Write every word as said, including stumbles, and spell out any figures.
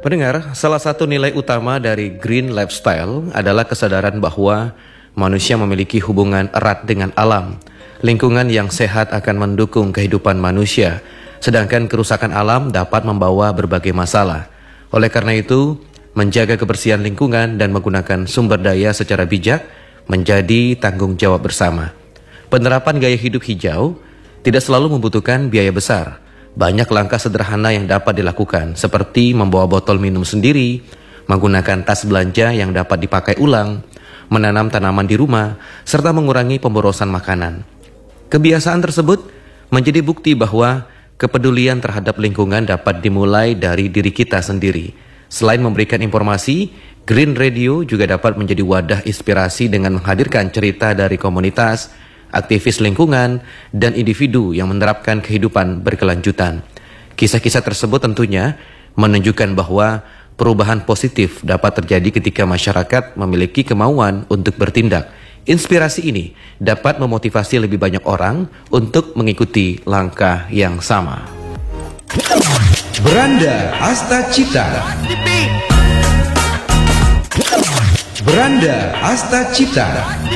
Pendengar, salah satu nilai utama dari green lifestyle adalah kesadaran bahwa manusia memiliki hubungan erat dengan alam. Lingkungan yang sehat akan mendukung kehidupan manusia, sedangkan kerusakan alam dapat membawa berbagai masalah. Oleh karena itu, menjaga kebersihan lingkungan dan menggunakan sumber daya secara bijak menjadi tanggung jawab bersama. Penerapan gaya hidup hijau tidak selalu membutuhkan biaya besar. Banyak langkah sederhana yang dapat dilakukan, seperti membawa botol minum sendiri, menggunakan tas belanja yang dapat dipakai ulang, menanam tanaman di rumah, serta mengurangi pemborosan makanan. Kebiasaan tersebut menjadi bukti bahwa kepedulian terhadap lingkungan dapat dimulai dari diri kita sendiri. Selain memberikan informasi, Green Radio juga dapat menjadi wadah inspirasi dengan menghadirkan cerita dari komunitas, aktivis lingkungan, dan individu yang menerapkan kehidupan berkelanjutan. Kisah-kisah tersebut tentunya menunjukkan bahwa perubahan positif dapat terjadi ketika masyarakat memiliki kemauan untuk bertindak. Inspirasi ini dapat memotivasi lebih banyak orang untuk mengikuti langkah yang sama. Beranda Asta Cipta. Beranda Asta Cipta.